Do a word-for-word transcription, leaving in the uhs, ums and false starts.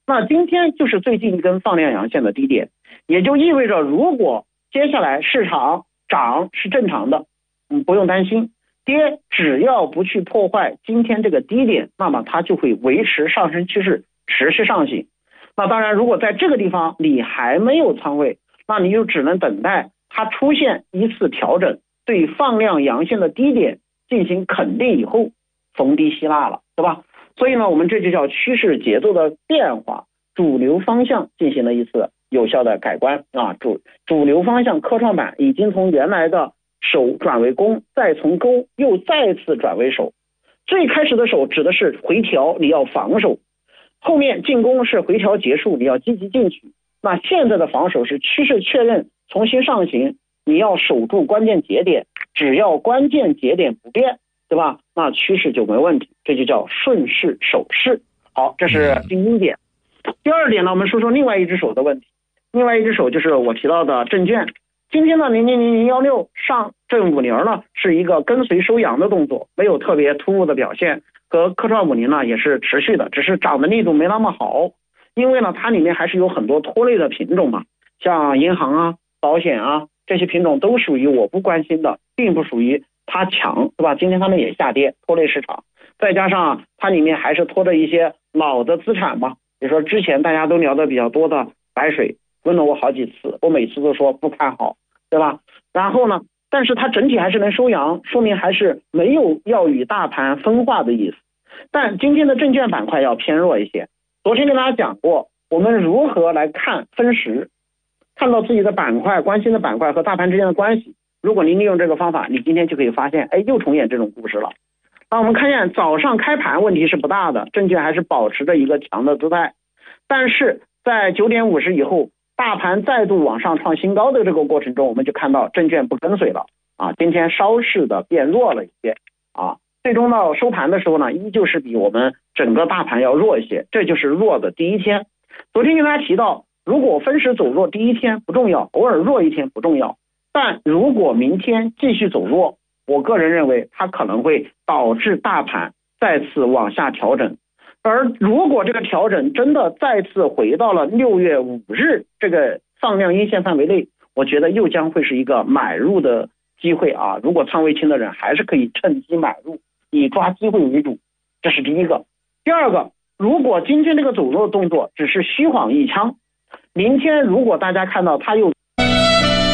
那今天就是最近一根放量阳线的低点，也就意味着如果接下来市场涨是正常的，嗯，不用担心，跌只要不去破坏今天这个低点，那么它就会维持上升趋势，持续上行。那当然，如果在这个地方你还没有仓位，那你就只能等待它出现一次调整，对放量阳线的低点进行肯定以后，逢低吸纳了，对吧？所以呢，我们这就叫趋势节奏的变化，主流方向进行了一次有效的改观啊。主主流方向科创板已经从原来的守转为攻，再从攻又再次转为守。最开始的守指的是回调，你要防守；后面进攻是回调结束，你要积极进取。那现在的防守是趋势确认，重新上行，你要守住关键节点，只要关键节点不变，对吧？那趋势就没问题，这就叫顺势守势。好，这是第一点。第二点呢，我们说说另外一只手的问题。另外一只手就是我提到的证券。今天的零零零零幺六上证五零呢是一个跟随收阳的动作，没有特别突兀的表现，和科创五零呢也是持续的，只是涨的力度没那么好。因为呢它里面还是有很多拖累的品种嘛，像银行啊、保险啊这些品种都属于我不关心的，并不属于它强，对吧？今天他们也下跌，拖累市场。再加上它里面还是拖着一些老的资产嘛，比如说之前大家都聊的比较多的白水，问了我好几次，我每次都说不看好，对吧？然后呢，但是它整体还是能收阳，说明还是没有要与大盘分化的意思。但今天的证券板块要偏弱一些。昨天跟大家讲过，我们如何来看分时，看到自己的板块、关心的板块和大盘之间的关系。如果您利用这个方法，你今天就可以发现，哎，又重演这种故事了。那我们看见早上开盘问题是不大的，证券还是保持着一个强的姿态，但是在九点五十以后，大盘再度往上创新高的这个过程中，我们就看到证券不跟随了啊，今天稍事的变弱了一些啊，最终到收盘的时候呢，依旧是比我们整个大盘要弱一些，这就是弱的第一天。昨天跟大家提到，如果分时走弱第一天不重要，偶尔弱一天不重要，但如果明天继续走弱，我个人认为它可能会导致大盘再次往下调整。而如果这个调整真的再次回到了六月五日这个放量阴线范围内，我觉得又将会是一个买入的机会啊！如果仓位轻的人还是可以趁机买入，以抓机会为主，这是第一个。第二个，如果今天这个走弱的动作只是虚晃一枪，明天如果大家看到它又